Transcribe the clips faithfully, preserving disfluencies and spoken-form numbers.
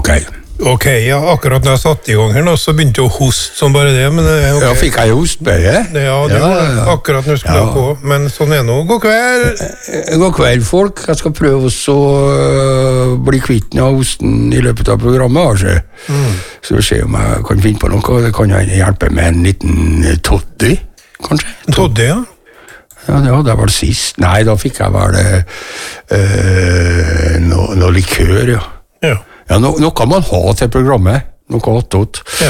ok. Ok, ja, akkurat når jeg satt i gang her nå, så begynte jeg å hoste som bare det, men det er ok. Ja, fikk jeg hostbøye? Ja, det var ja, ja. akkurat når jeg skulle ja. på, men sånn er nå. God kveld! God kveld, folk. Jeg skal prøve å uh, bli kvitt av hosten i løpet av programmet, altså. Mm. Så se om jeg kan finne på noe. Det kan jeg hjelpe med en liten toddy, kanskje? Toddy, ja? Ja, det hadde jeg vel sist. Nei, da fikk jeg vel uh, noe, noe likør, ja. Ja. Ja, no, noe kan man ha til programmet, noe attåt. Ja.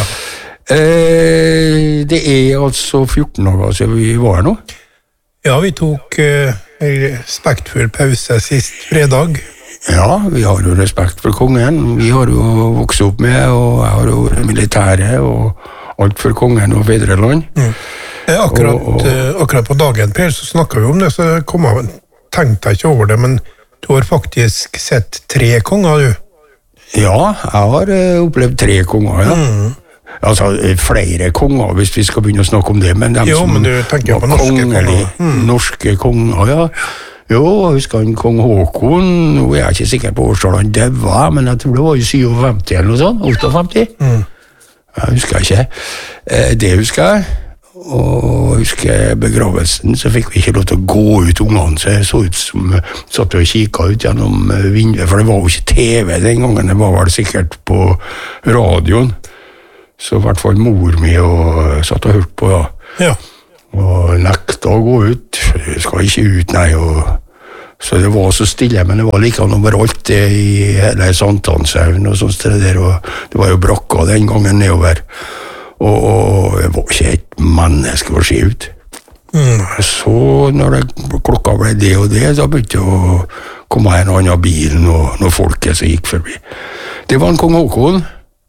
Eh, det er altså fjorten dager siden vi var her nå. Ja, vi tok eh, en respektfull pause sist fredag. Ja, vi har jo respekt for kongen. Vi har jo vokst opp med, og jeg har jo militære, og alt for kongen og fedreland. Mm. Eh, akkurat, og, og, eh, akkurat på dagen, Per, så snakket vi om det, så kom jeg, tenkte jeg ikke over det, men du har faktisk sett tre konger, du. Ja, jeg har uh, opplevd tre konger, ja. Mm. Altså, flere konger, hvis vi skal begynne å snakke om det, men de jo, som men du tenker på norske konger. Mm. Norske konger, ja. Jo, jeg husker han kong Håkon, nå er jeg ikke sikker på årstallet han døde, men jeg tror det var i syvogfemti eller noe sånt, åttiofemti. Mm. Jeg husker ikke. Eh, det husker jeg. Og husker jeg begravelsen, så fikk vi ikke lov til å gå ut ungene, så jeg så ut som satt og kikket ut gjennom vinduet, for det var jo ikke T V den gangen, det var vel sikkert på radioen, så i hvert fall mor mi og satt og hørt på, ja. Ja. Og nekta å gå ut, jeg skal ikke ut, nei, og så det var så stille, men det var like overalt det i hele Sankthanshaugen og sånt det der, og det var jo brakka den gangen nedover. Og, og det var ikke et menneske å se ut. Mm. Så når det, klokka ble det og det, da begynte det å komme en annen bil og noen folket som gikk forbi. Det var en kong Håkon,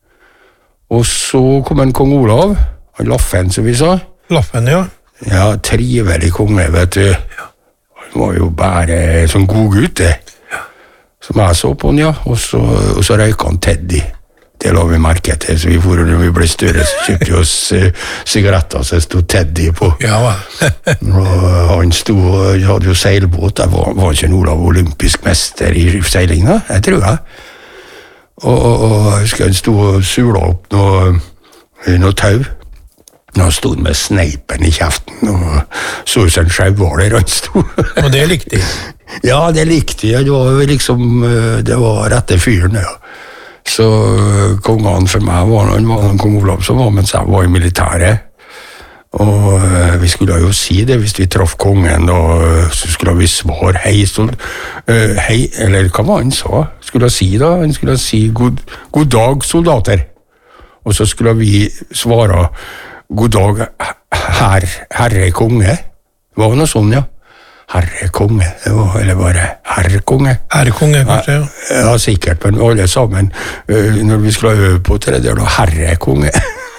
og så kom en kong Olav, han Laffen som vi sa. Laffen, ja. Ja, trivelig konge, vet du. Ja. Han var jo bare sånn god gutt, det. Ja. Som jeg så på han, ja, og så, og så røyka han Teddy. Det la vi merke til, så vi for, når vi ble større, så kjøpte vi oss uh, sigaretter, så stod Teddy på. Ja, og han stod, og hadde jo seilbåt, jeg var, var ikke Olav olympisk mester i seiling da, jeg tror jeg. Og, og, og jeg husker han stod og sula opp noe, noe tau. Han stod med sneipen i kjeften, og så ut som en sjauhvaler han stod. Og det likte jeg? Ja, det likte jeg, det var liksom, det var rette fyren, ja. Så kongene for meg var han var en kong Olav som var, mens jeg var i militæret. Og uh, vi skulle jo si det hvis vi traff kongen, og så skulle vi svare hei, stod, uh, hei, eller hva var han sa? Skulle si da? Han skulle si god, god dag, soldater. Og så skulle vi svare god dag, her, herre konge. Det var noe sånn, ja. Herre konge, det var, eller bare herre konge. Herre konge, kanskje, ja. Ja, ja sikkert, men alle sammen, uh, når vi skulle øve på til det, det var da herre konge.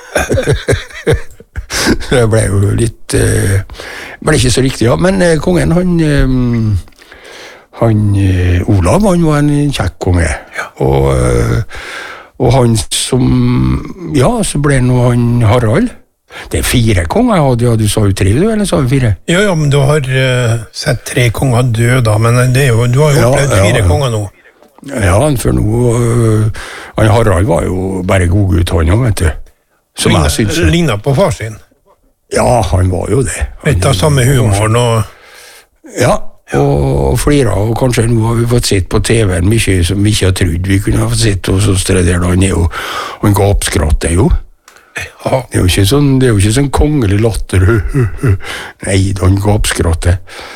Det ble jo litt, uh, ble ikke så riktig, ja, men uh, kongen, han, um, han, uh, Olav, han var en kjekk konge. Ja. Og, uh, og han som, ja, så ble nå han Harald. Det er fire konger jeg hadde, ja, du sa jo tre, du, eller sa du fire? Ja, ja, men du har uh, sett tre konger dø da, men det er jo, du har jo ja, opplevd fire ja, konger nå. Ja, for nå, uh, han Harald var jo bare god gutt, han jo, vet du. Som Ligna, jeg synes. Ligna på far sin? Ja, han var jo det. Litt av samme humoren og... Ja, og flira, og kanskje nå har vi fått sett på T V-en mye som vi ikke har trodd vi kunne ha fått sett, og så stedet der, han er jo, han gapskratter jo. Ja. Det er jo ikke sånn, det er jo ikke sånn kongelig latter. Nei, han gapskratter.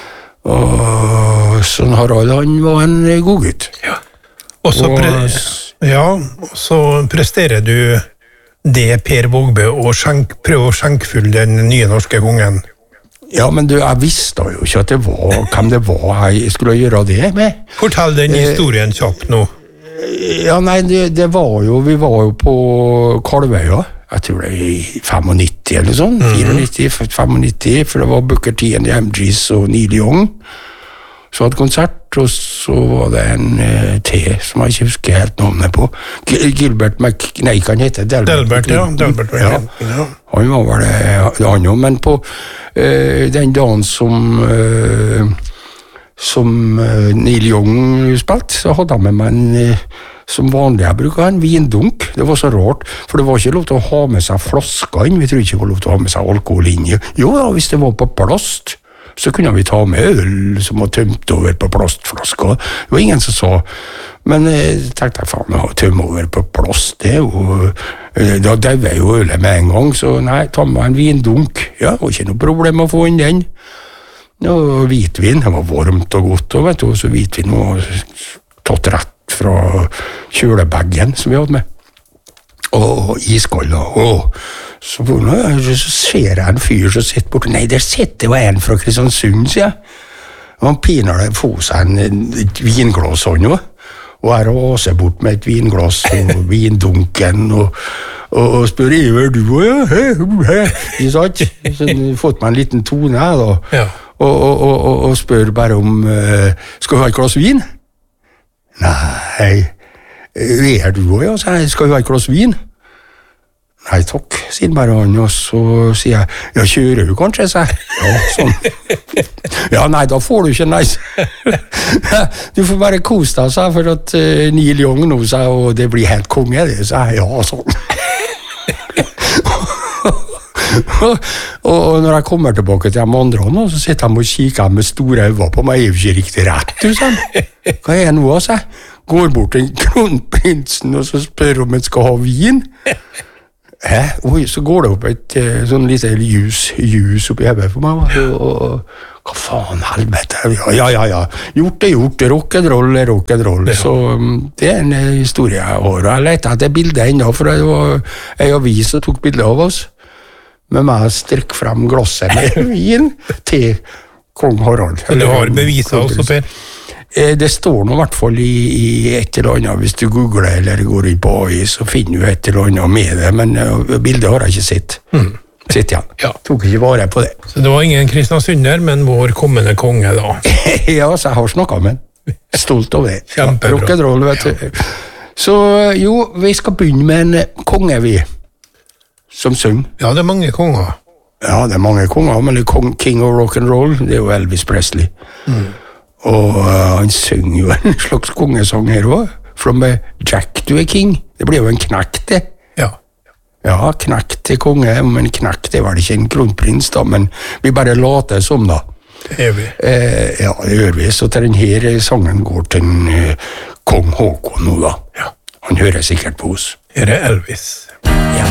Og sånn Harald, han var en god gutt. Ja. Og så, pre ja, og så presterer du det, Per Vågbø, og skjenk, prøve å skjenke full den nye norske kongen. Ja, men du, jeg visste jo ikke at det var, hvem det var jeg skulle gjøre det med. Fortell den historien kjapt nå. Ja, nei, det, det var jo, vi var jo på Kalvøya. Jeg tror det er i nittifem eller sånn, nittifire, nittifem, for det var Booker T and the M Gs og Neil Young. Så hadde konsert, og så var det en uh, T som jeg ikke husker helt navnet på. Gilbert Mc... Nei, kan hete Delbert. Delbert, ja. Delbert, ja. Ja. Han var vel det, han jo, men på uh, den dagen som... Uh, som uh, Neil Young spilte, så hadde han med meg en uh, som vanlig jeg bruker en vindunk. Det var så rart, for det var ikke lov til å ha med seg flasker inn. Vi tror ikke det var lov til å ha med seg alkohol inn. Jo da, hvis det var på plast, så kunne vi ta med øl som var tømt over på plastflasker. Det var ingen som sa, men jeg tenkte jeg faen å tømme over på plast, det er jo, da døde jeg jo ølet med en gang, så nei, ta med en vindunk. Ja, det var ikke noe problem å få inn den. Og hvitvin, det var varmt og godt, og vet du, så hvitvin var tatt rett fra kjølebaggen som vi hadde med. Og iskald, og så, så ser jeg en fyr som sitter borte. Nei, der sitter jo en fra Kristiansund, sier jeg. Og han piner det, får seg en, et vinglass han jo. Og jeg raser bort med et vinglass og vindunken, og, og, og spør Iver, du og ja, he, he, he, sant? Så jeg har fått meg en liten tone her da. Ja. Og, og, og, og spør bare om, uh, skal du ha et glass vin? Nei, er du og ja, så jeg, skal du ha et glass vin? Nei, takk, sier bare han, og så sier jeg, ja, kjører du kanskje, sier jeg. Ja, sånn. Ja, nei, da får du ikke, nei. Du får bare kose deg, sier jeg, for at uh, Neil Young nå, sier jeg, og det blir helt konge, det, sier jeg, ja, sånn. Og når jeg kommer tilbake til de andre, nå, så sitter de og kikker med store øyne på meg, jeg er jo ikke riktig rett, du, sier jeg. Hva er det nå, sier jeg? Går bort til kronprinsen, og så spør om han skal ha vin. Hæ? Oi, så går det opp et uh, sånn lite ljus, ljus oppi hodet for meg, og, og, og hva faen, helvete, ja, ja, ja, ja. Gjort er gjort, rock'n'roll er rock'n'roll, ja. Så um, det er en uh, historie jeg har, og jeg leter etter bildet enda, for det var en avis som tok bilder av oss, med meg strikk frem glasset med vin til kong Harald. Du har beviset også, Per? Det står nå i hvert fall i, i et eller annet, hvis du googler eller går inn på A I, så finner du et eller annet med det, men uh, bildet har jeg ikke sett. Mm. Sitt igjen. Ja. Tok ikke vare på det. Så det var ingen Kristiansunder, men vår kommende konge da? Ja, så jeg har snakket med den. Stolt over det. Kjempebra. Rock'n'roll, vet du. Ja. Så jo, vi skal begynne med en konge, vi, som synger. Ja, det er mange konger. Ja, det er mange konger, men det er King of Rock'n'Roll, det er jo Elvis Presley. Mm. Og uh, han synger jo en slags kongesang her også. From a Jack to a King. Det blir jo en knekk, det. Ja. Ja, knekk til konge, men knekk, det var det ikke en kronprins da, men vi bare later som da. Det gjør vi. Eh, ja, det gjør vi, så til denne sangen går til en, uh, kong Håkon nå da. Ja. Han hører sikkert på oss. Her er Elvis. Ja.